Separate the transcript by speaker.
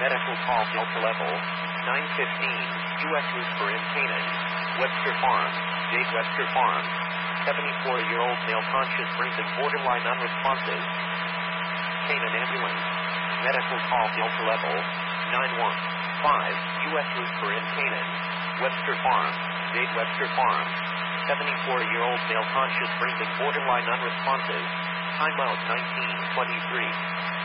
Speaker 1: Medical call Delta level 915, U.S. Rooster in Canaan, Webster Farm, Jade Webster Farm. 74-year-old male conscious breathing borderline unresponsive. Canaan ambulance. Medical call Delta level 915, U.S. Rooster in Canaan, Webster Farm, Jade Webster Farm. 74-year-old male conscious breathing borderline unresponsive. Timeout 1923.